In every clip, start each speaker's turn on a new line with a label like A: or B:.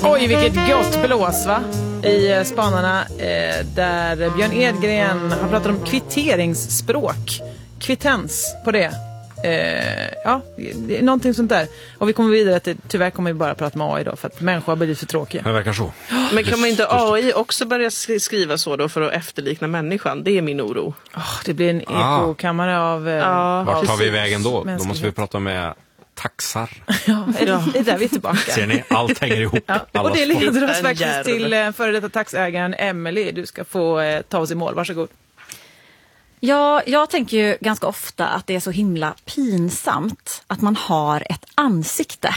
A: Oj, vilket gott blås va? I Spanarna där Björn Edgren har pratat om kvitteringsspråk. Kvittens på det. Ja, det är någonting sånt där. Och vi kommer vidare att tyvärr kommer vi bara prata med AI då, för att människor har blivit för tråkiga.
B: Det verkar så.
C: Men kan man inte AI också börja skriva så då för att efterlikna människan? Det är min oro.
A: Det blir en ekokammare av...
B: Vart tar vi vägen då? Då måste vi prata med taxar.
A: Ja, det är där vi är tillbaka.
B: Ser ni? Allt hänger ihop.
A: Och det leder oss faktiskt till före detta taxägaren Emily. Du ska få ta oss i mål. Varsågod.
D: Ja, jag tänker ju ganska ofta att det är så himla pinsamt att man har ett ansikte.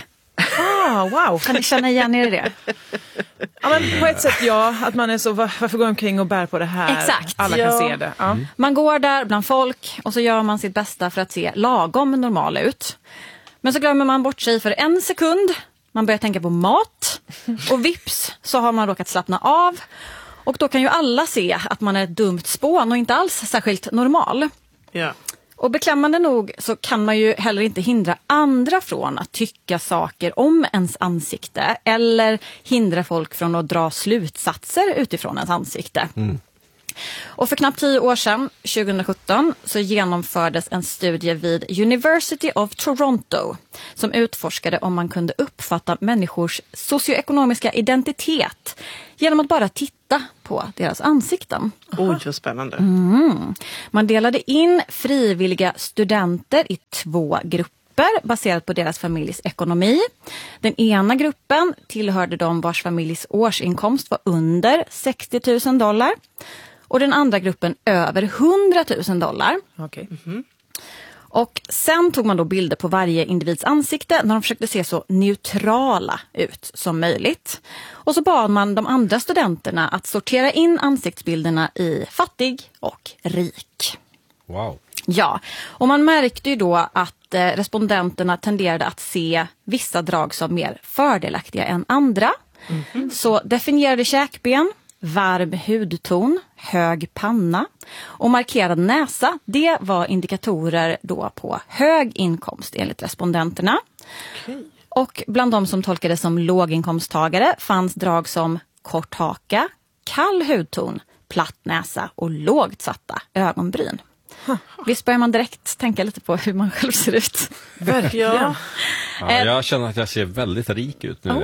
A: Wow.
D: Kan ni känna igen er i det?
A: Ja, men på ett sätt att man är så, varför går omkring och bär på det här?
D: Exakt.
A: Alla kan se det. Ja.
D: Man går där bland folk och så gör man sitt bästa för att se lagom normal ut. Men så glömmer man bort sig för en sekund. Man börjar tänka på mat och vips så har man råkat slappna av. Och då kan ju alla se att man är ett dumt spån och inte alls särskilt normal.
C: Ja.
D: Och beklämmande nog så kan man ju heller inte hindra andra från att tycka saker om ens ansikte. Eller hindra folk från att dra slutsatser utifrån ens ansikte. Och för knappt 10 år sedan, 2017, så genomfördes en studie vid University of Toronto som utforskade om man kunde uppfatta människors socioekonomiska identitet genom att bara titta på deras ansikten.
C: Oj, vad spännande.
D: Man delade in frivilliga studenter i 2 grupper baserat på deras familjs ekonomi. Den ena gruppen tillhörde de vars familjs årsinkomst var under $60,000. Och den andra gruppen över $100,000.
A: Okej.
D: Och sen tog man då bilder på varje individs ansikte när de försökte se så neutrala ut som möjligt. Och så bad man de andra studenterna att sortera in ansiktsbilderna i fattig och rik.
B: Wow.
D: Ja, och man märkte ju då att respondenterna tenderade att se vissa drag som mer fördelaktiga än andra. Så definierade käkben, varm hudton, hög panna och markerad näsa, det var indikatorer då på hög inkomst enligt respondenterna.
C: Okay.
D: Och bland de som tolkades som låginkomsttagare fanns drag som kort haka, kall hudton, platt näsa och lågt satta ögonbryn. Visst börjar man direkt tänka lite på hur man själv ser ut.
C: Verkligen.
B: Ja, jag känner att jag ser väldigt rik ut nu.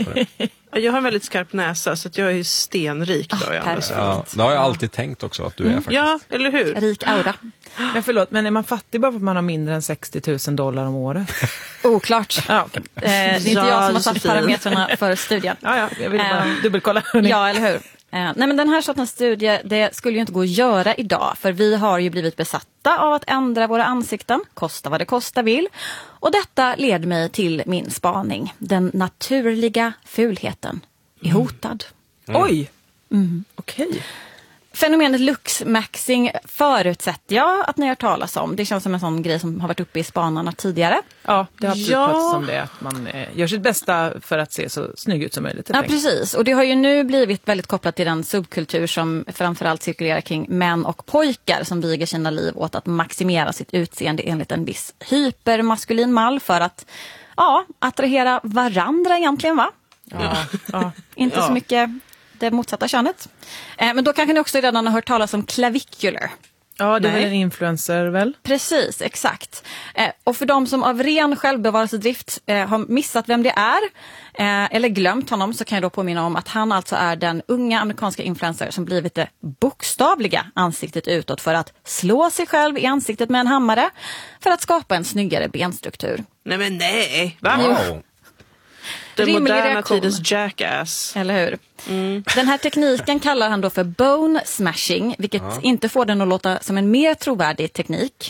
C: Jag har en väldigt skarp näsa så att jag är stenrik. Då,
B: det har jag alltid tänkt också att du är faktiskt.
C: Ja, eller hur?
D: Rik aura.
A: Men förlåt, men är man fattig bara för att man har mindre än $60,000 om året?
D: Oklart.
A: Ja, okay.
D: Det är inte jag som har satt parametrarna för studien.
A: Ja, jag vill bara dubbelkolla.
D: Ja, eller hur? Nej, men den här sortens studie, det skulle ju inte gå att göra idag. För vi har ju blivit besatta av att ändra våra ansikten. Kosta vad det kosta vill. Och detta leder mig till min spaning. Den naturliga fulheten är hotad.
A: Oj! Okej.
D: Fenomenet luxmaxing förutsätter jag att ni har talas om. Det känns som en sån grej som har varit uppe i Spanarna tidigare.
A: Ja, det har absolut pratats om det. Att man gör sitt bästa för att se så snygg ut som möjligt.
D: Ja, precis. Och det har ju nu blivit väldigt kopplat till den subkultur som framförallt cirkulerar kring män och pojkar som viger sina liv åt att maximera sitt utseende enligt en viss hypermaskulin mall för att attrahera varandra egentligen, va?
A: Ja.
D: Inte så mycket det motsatta könet. Men då kanske ni också redan har hört talas om clavicular.
A: Ja, det är väl en influencer väl?
D: Precis, exakt. Och för de som av ren självbevarelsedrift har missat vem det är eller glömt honom, så kan jag då påminna om att han alltså är den unga amerikanska influencer som blivit det bokstavliga ansiktet utåt för att slå sig själv i ansiktet med en hammare för att skapa en snyggare benstruktur.
C: Nej. Va?
B: Wow.
C: Den
D: Rimlig
C: moderna
D: reaktion.
C: tidens jackass.
D: Eller hur? Den här tekniken kallar han då för bone smashing, vilket inte får den att låta som en mer trovärdig teknik.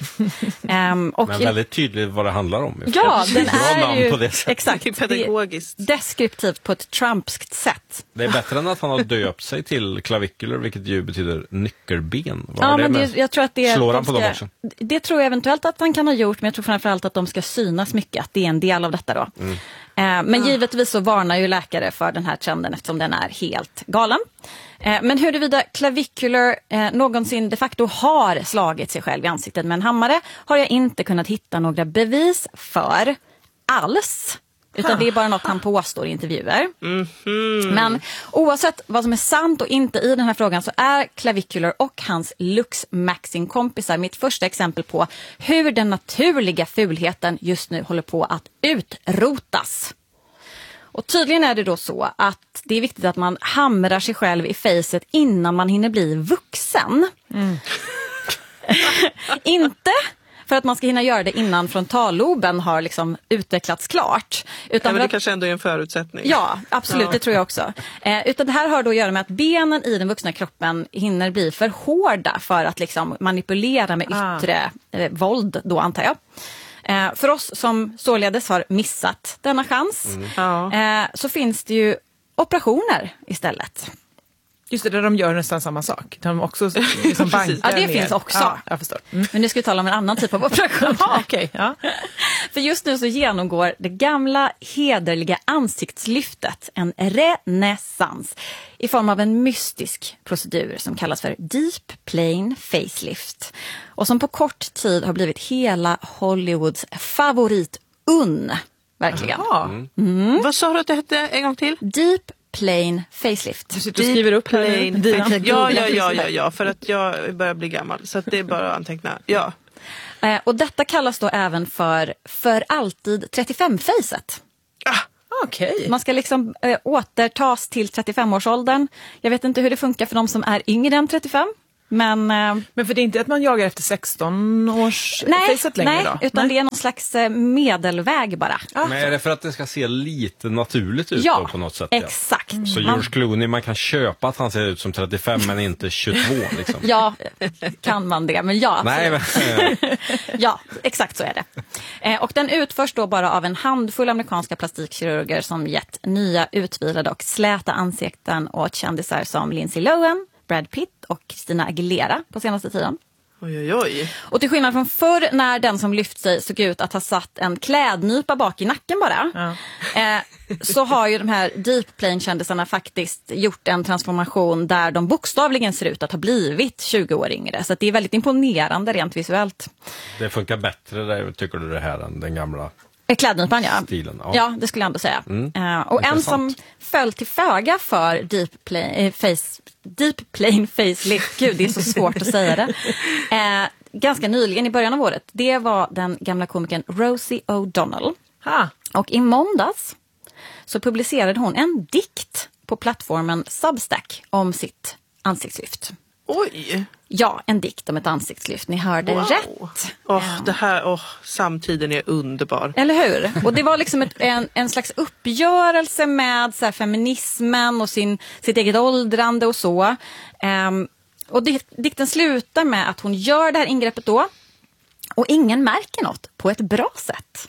D: Och
B: men väldigt tydligt vad det handlar om.
D: Ja, den
B: Bra
D: är
B: namn
D: ju
B: på det sättet.
D: exakt
C: Pedagogiskt.
D: deskriptivt på ett trumpskt sätt.
B: Det är bättre än att han har döpt sig till clavicular, vilket ju betyder nyckelben.
D: Jag tror att
B: slår han på dem också?
D: Det tror jag eventuellt att han kan ha gjort, men jag tror framförallt att de ska synas mycket, att det är en del av detta då. Men givetvis så varnar ju läkare för den här trenden eftersom den är helt galen. Men huruvida clavicular någonsin de facto har slagit sig själv i ansiktet med en hammare har jag inte kunnat hitta några bevis för alls. Utan det är bara något han påstår i intervjuer. Men oavsett vad som är sant och inte i den här frågan så är Clavicular och hans Lux Maxing-kompisar mitt första exempel på hur den naturliga fulheten just nu håller på att utrotas. Och tydligen är det då så att det är viktigt att man hamrar sig själv i facet innan man hinner bli vuxen. Inte för att man ska hinna göra det innan frontalloben har liksom utvecklats klart.
C: Men det kanske ändå är en förutsättning.
D: Ja, absolut, det tror jag också. Utan det här har då att göra med att benen i den vuxna kroppen hinner bli för hårda för att liksom manipulera med yttre våld då, antar jag. För oss som således har missat denna chans så finns det ju operationer istället.
A: Just det, där de gör nästan samma sak. De också liksom bankar
D: Ja, det
A: ner.
D: finns också.
A: Ja, jag förstår.
D: Men nu ska vi tala om en annan typ av operation.
A: Okej, ja.
D: För just nu så genomgår det gamla hederliga ansiktslyftet en renässans i form av en mystisk procedur som kallas för Deep Plane Facelift. Och som på kort tid har blivit hela Hollywoods favorit-unn. Verkligen.
C: Vad sa du att det hette en gång till?
D: Deep Plane Facelift.
A: Du sitter och skriver upp
C: Ja, för att jag börjar bli gammal. Så att det är bara att anteckna. Ja.
D: Och detta kallas då även för alltid 35-facet.
A: Okej.
D: Man ska liksom återtas till 35-årsåldern. Jag vet inte hur det funkar för de som är yngre än 35. Men
A: för det är inte att man jagar efter 16-års-facet längre
D: nej,
A: då?
D: utan det är någon slags medelväg bara.
B: Men är det för att det ska se lite naturligt ut då, på något sätt?
D: Exakt.
B: Så George Clooney, man kan köpa att han ser ut som 35 men inte 22 liksom.
D: Ja, kan man det, men ja.
B: Nej, men,
D: ja, exakt så är det. Och den utförs då bara av en handfull amerikanska plastikkirurger som gett nya, utvilade och släta ansikten åt kändisar som Lindsay Lohan, Brad Pitt och Christina Aguilera på senaste tiden.
C: Oj.
D: Och till skillnad från förr när den som lyft sig såg ut att ha satt en klädnypa bak i nacken bara. Så har ju de här Deep Plane-kändisarna faktiskt gjort en transformation där de bokstavligen ser ut att ha blivit 20 år yngre. Så att det är väldigt imponerande rent visuellt.
B: det funkar bättre där, tycker du, det här än den gamla
D: Klädnypan, ja.
B: stilen?
D: Ja, det skulle jag ändå säga. Och en som föll till föga för Deep Plane Facelift, gud det är så svårt att säga det, ganska nyligen i början av året, det var den gamla komikern Rosie O'Donnell. Och i måndags så publicerade hon en dikt på plattformen Substack om sitt ansiktslyft.
C: Oj!
D: Ja, en dikt om ett ansiktslyft. Ni hörde rätt.
C: Det här, samtiden är underbar.
D: Eller hur? Och det var liksom en slags uppgörelse med så här, feminismen och sitt eget åldrande och så. Och dikten slutar med att hon gör det här ingreppet då. Och ingen märker något på ett bra sätt.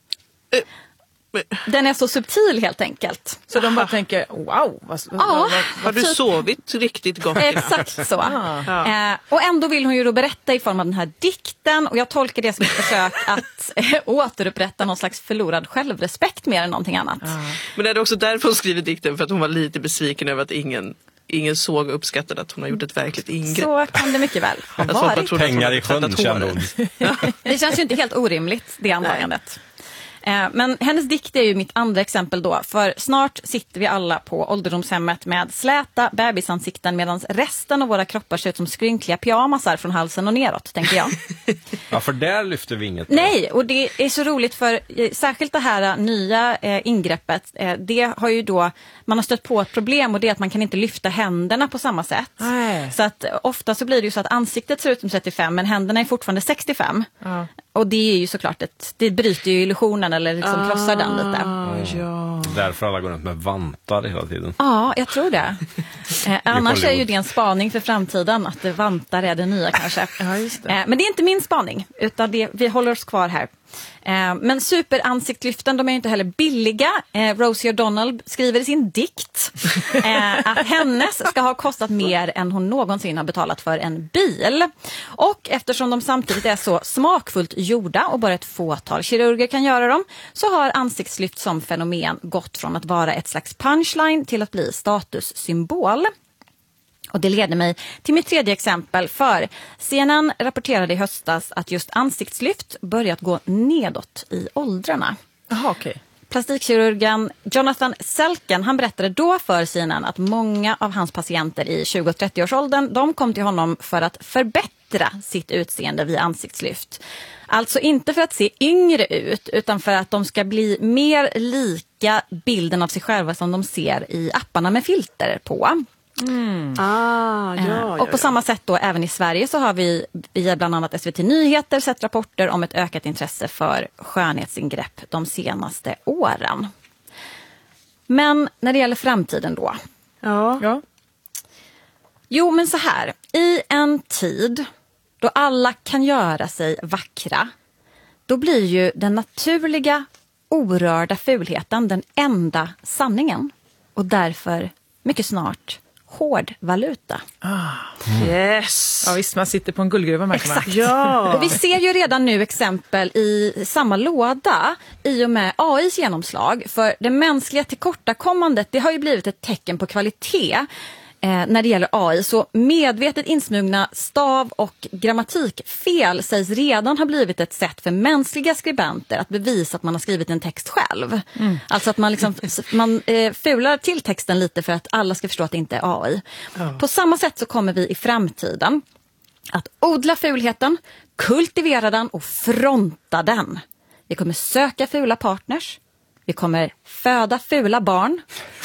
D: Den är så subtil helt enkelt.
A: Så de bara tänker, wow.
C: Har du sovit riktigt gott?
D: Exakt så. Och ändå vill hon ju då berätta i form av den här dikten. Och jag tolkar det som ett försök att återupprätta någon slags förlorad självrespekt mer än någonting annat.
C: Men det är också därför hon skriver dikten, för att hon var lite besviken över att ingen såg och uppskattade att hon har gjort ett verkligt ingrepp.
D: Så kan det mycket väl ha varit.
B: Pengar i sjön, kände hon.
D: Det känns ju inte helt orimligt, det antagandet. Men hennes dikt är ju mitt andra exempel då, för snart sitter vi alla på ålderdomshemmet med släta bebisansikten medan resten av våra kroppar ser ut som skrynkliga pyjamasar från halsen och neråt, tänker jag.
B: Ja, för där lyfter vi inget.
D: Nej, och det är så roligt för särskilt det här nya ingreppet, det har ju då, man har stött på ett problem och det är att man kan inte lyfta händerna på samma sätt.
A: Nej.
D: Så att ofta så blir det ju så att ansiktet ser ut som 35 men händerna är fortfarande 65. Och det är ju såklart det bryter ju illusionen eller liksom krossar den lite.
B: Därför alla går runt med vantar hela tiden.
D: Ja, jag tror det. Annars är ju det en spaning för framtiden att vantar är det nya kanske.
A: Just det.
D: Men det är inte min spaning utan vi håller oss kvar här. Men superansiktlyften, de är ju inte heller billiga. Rosie O'Donnell skriver i sin dikt att hennes ska ha kostat mer än hon någonsin har betalat för en bil. Och eftersom de samtidigt är så smakfullt gjorda och bara ett fåtal kirurger kan göra dem, så har ansiktslyft som fenomen gått från att vara ett slags punchline till att bli statussymbol. Och det leder mig till mitt tredje exempel, för CNN rapporterade i höstas att just ansiktslyft börjat gå nedåt i åldrarna.
A: Jaha, okej.
D: Plastikkirurgen Jonathan Selken, han berättade då för CNN att många av hans patienter i 20- och 30-årsåldern, de kom till honom för att förbättra sitt utseende vid ansiktslyft. Alltså inte för att se yngre ut, utan för att de ska bli mer lika bilden av sig själva som de ser i apparna med filter på. Och på samma sätt då även i Sverige så har vi via bland annat SVT Nyheter sett rapporter om ett ökat intresse för skönhetsingrepp de senaste åren. Men när det gäller framtiden då?
A: Ja.
D: Jo, men så här. I en tid då alla kan göra sig vackra, då blir ju den naturliga, orörda fulheten den enda sanningen. Och därför mycket snart hård valuta.
C: Yes!
A: Ja visst, man sitter på en guldgruva märker man.
D: Exakt.
C: Ja.
D: Och vi ser ju redan nu exempel i samma låda i och med AIs genomslag. För det mänskliga tillkortakommandet, det har ju blivit ett tecken på kvalitet när det gäller AI. Så medvetet insmugna stav- och grammatikfel sägs redan ha blivit ett sätt för mänskliga skribenter att bevisa att man har skrivit en text själv. Alltså att man, liksom, man fular till texten lite för att alla ska förstå att det inte är AI. På samma sätt så kommer vi i framtiden att odla fulheten, kultivera den och fronta den. Vi kommer söka fula partners. Vi kommer föda fula barn.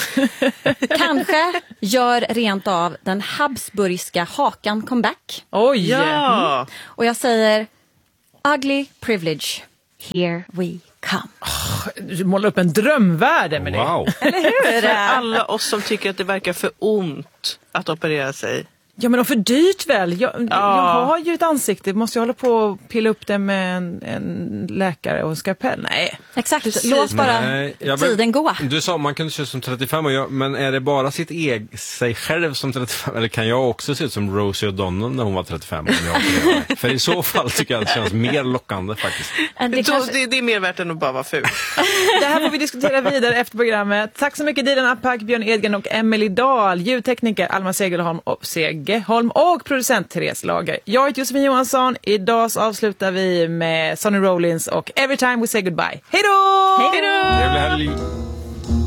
D: Kanske gör rent av den habsburgska hakan comeback.
A: Oj!
C: Ja.
D: Och jag säger ugly privilege, here we come.
A: Du målar upp en drömvärld med det.
B: Wow.
D: Eller hur?
C: För alla oss som tycker att det verkar för ont att operera sig.
A: Ja men och för dyrt väl. Jag har ju ett ansikte. Måste jag hålla på och pilla upp det med en läkare och skalpell? Nej.
D: Exakt,
C: Precis.
D: låt bara tiden gå.
B: Du sa man kunde se ut som 35 men är det bara sig själv som 35 eller kan jag också se ut som Rosie O'Donnell när hon var 35? Om jag opererar mig? För i så fall tycker jag att det känns mer lockande faktiskt.
C: Det är mer värt än att bara vara ful.
A: Det här får vi diskutera vidare efter programmet. Tack så mycket Dilan Apak, Björn Edgren och Emily Dahl. Ljudtekniker Alma Segelholm och producent Therese Lager. Jag heter Josefin Johansson. Idag så avslutar vi med Sonny Rollins och Every Time We Say Goodbye. Hej då!
B: Trevlig helg!